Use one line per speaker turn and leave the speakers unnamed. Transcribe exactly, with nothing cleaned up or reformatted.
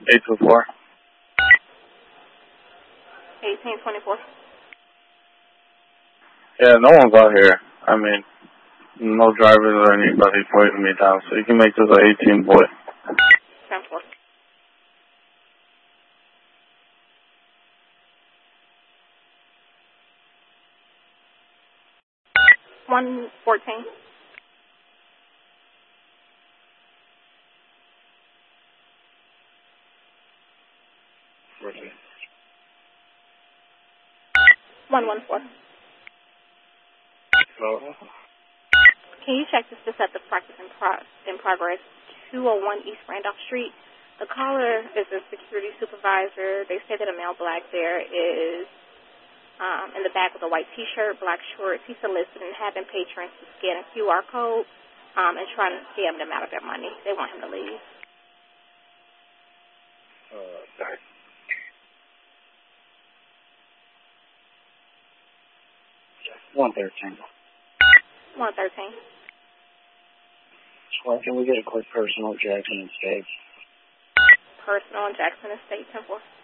eight two four.
eighteen twenty-four.
Yeah, no one's out here. I mean, no drivers or anybody pointing me down, so you can make this an eighteen boy.
ten four. one fourteen.
fourteen.
one one four.
So,
Can you check this to set the practice in, pro- in progress? two oh one East Randolph Street. The caller is a security supervisor. They say that a male black there is um, in the back with a white T-shirt, black shorts. He's soliciting and having patrons to scan a Q R code um, and trying to scam them out of their money. They want him to leave.
uh, sorry. one thirteen.
one thirteen.
Well, can we get a quick personal Jackson and State?
Personal in Jackson Estate, ten four.